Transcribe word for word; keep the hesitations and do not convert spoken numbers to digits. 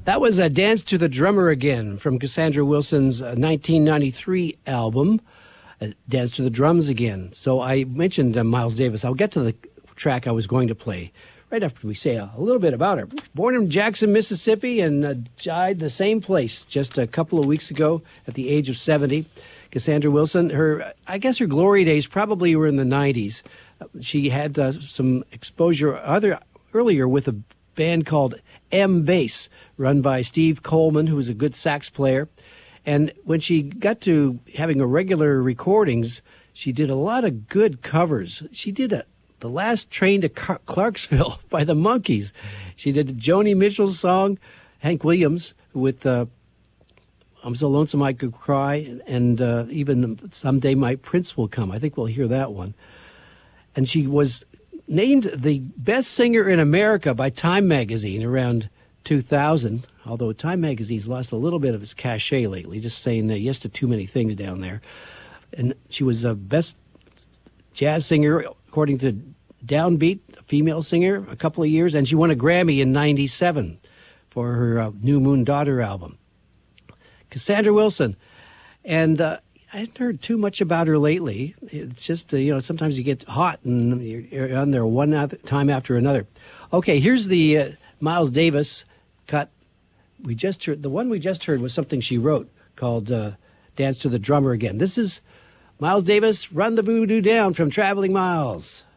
That was a Dance to the Drummer Again from Cassandra Wilson's uh, nineteen ninety-three album, uh, Dance to the Drums Again. So I mentioned uh, Miles Davis. I'll get to the track I was going to play right after we say a, a little bit about her. Born in Jackson, Mississippi, and uh, died in the same place just a couple of weeks ago at the age of seventy. Cassandra Wilson, her, I guess her glory days probably were in the nineties. Uh, she had uh, some exposure other earlier with a band called M-Bass, run by Steve Coleman, who was a good sax player. And when she got to having a regular recordings, she did a lot of good covers. She did a, The Last Train to Car- Clarksville by the Monkees. She did Joni Mitchell's song, Hank Williams, with uh, I'm So Lonesome I Could Cry, and uh, even Someday My Prince Will Come. I think we'll hear that one. And she was named the best singer in America by Time Magazine around two thousand, although Time Magazine's lost a little bit of its cachet lately, just saying uh, yes to too many things down there. And she was a best jazz singer, according to Downbeat, a female singer, a couple of years, and she won a Grammy in ninety-seven for her uh, New Moon Daughter album. Cassandra Wilson. And uh, I hadn't heard too much about her lately. It's just, uh, you know, sometimes you get hot and you're, you're on there one other time after another. Okay, here's the uh, Miles Davis cut. We just heard, the one we just heard was something she wrote called uh, Dance to the Drummer Again. This is Miles Davis, Run the Voodoo Down from Traveling Miles.